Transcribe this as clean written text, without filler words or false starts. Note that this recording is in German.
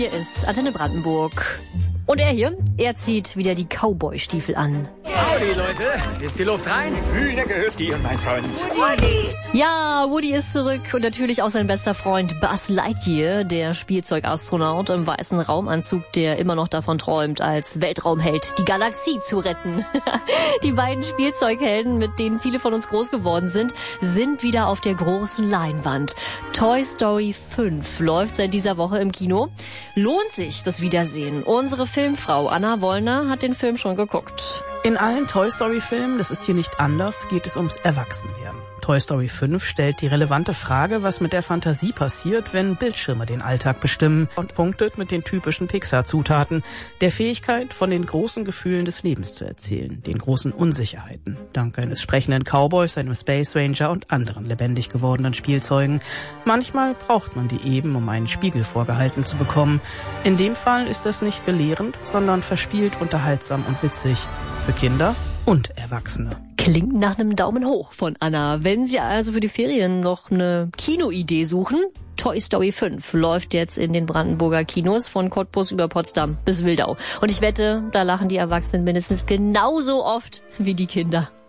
Hier ist Antenne Brandenburg. Und er zieht wieder die Cowboy-Stiefel an. Howdy, Leute. Ist die Luft rein? Hühner gehört dir, mein Freund. Woody! Ja, Woody ist zurück und natürlich auch sein bester Freund Buzz Lightyear, der Spielzeugastronaut im weißen Raumanzug, der immer noch davon träumt, als Weltraumheld die Galaxie zu retten. Die beiden Spielzeughelden, mit denen viele von uns groß geworden sind wieder auf der großen Leinwand. Toy Story 5 läuft seit dieser Woche im Kino. Lohnt sich das Wiedersehen. Unsere Filmfrau Anna Wollner hat den Film schon geguckt. In allen Toy Story Filmen, das ist hier nicht anders, geht es ums Erwachsenwerden. Toy Story 5 stellt die relevante Frage, was mit der Fantasie passiert, wenn Bildschirme den Alltag bestimmen, und punktet mit den typischen Pixar-Zutaten, der Fähigkeit, von den großen Gefühlen des Lebens zu erzählen, den großen Unsicherheiten, dank eines sprechenden Cowboys, einem Space Ranger und anderen lebendig gewordenen Spielzeugen. Manchmal braucht man die eben, um einen Spiegel vorgehalten zu bekommen. In dem Fall ist das nicht belehrend, sondern verspielt, unterhaltsam und witzig. Für Kinder und Erwachsene. Klingt nach einem Daumen hoch von Anna. Wenn Sie also für die Ferien noch eine Kinoidee suchen, Toy Story 5 läuft jetzt in den Brandenburger Kinos von Cottbus über Potsdam bis Wildau. Und ich wette, da lachen die Erwachsenen mindestens genauso oft wie die Kinder.